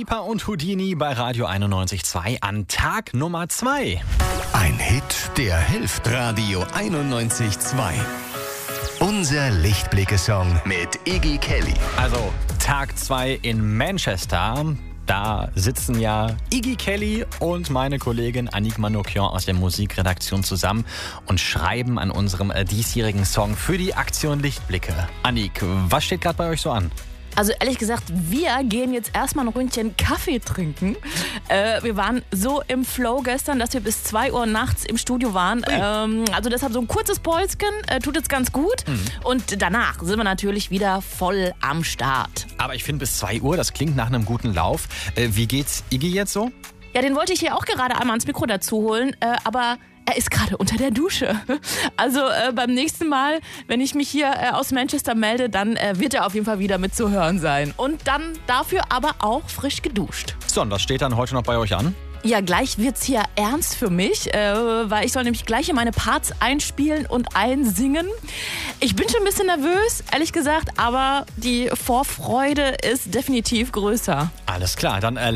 Lipa und Houdini bei Radio 91.2 an Tag Nummer 2. Ein Hit, der hilft. Radio 91.2. Unser Lichtblicke-Song mit Iggy Kelly. Also Tag 2 in Manchester. Da sitzen ja Iggy Kelly und meine Kollegin Annick Manoukian aus der Musikredaktion zusammen und schreiben an unserem diesjährigen Song für die Aktion Lichtblicke. Annick, was steht gerade bei euch so an? Also ehrlich gesagt, wir gehen jetzt erstmal ein Ründchen Kaffee trinken. Wir waren so im Flow gestern, dass wir bis 2 Uhr nachts im Studio waren. Also deshalb so ein kurzes Päuschen, tut jetzt ganz gut. Und danach sind wir natürlich wieder voll am Start. Aber ich finde bis 2 Uhr, das klingt nach einem guten Lauf. Wie geht's Iggy jetzt so? Ja, den wollte ich hier auch gerade einmal ans Mikro dazu holen, aber er ist gerade unter der Dusche. Also beim nächsten Mal, wenn ich mich hier aus Manchester melde, dann wird er auf jeden Fall wieder mit zu hören sein. Und dann dafür aber auch frisch geduscht. So, und was steht dann heute noch bei euch an? Ja, gleich wird's hier ernst für mich, weil ich soll nämlich gleich hier meine Parts einspielen und einsingen. Ich bin schon ein bisschen nervös, ehrlich gesagt, aber die Vorfreude ist definitiv größer. Alles klar, dann